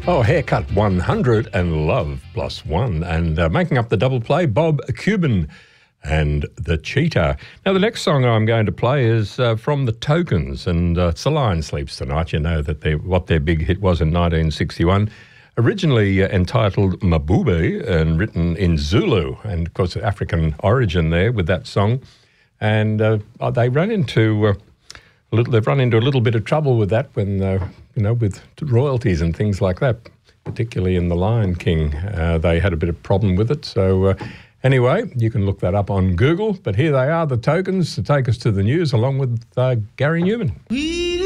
Oh, Haircut 100 and Love Plus One. And making up the double play, Bob Cuban and The Cheetah. Now, the next song I'm going to play is from The Tokens, and it's The Lion Sleeps Tonight. You know that what their big hit was in 1961. Originally entitled Mabube and written in Zulu, and of course African origin there with that song. And they run into they've run into a little bit of trouble with that when with royalties and things like that, particularly in The Lion King. They had a bit of problem with it. So anyway, you can look that up on Google. But here they are, The Tokens, to take us to the news along with Gary Newman.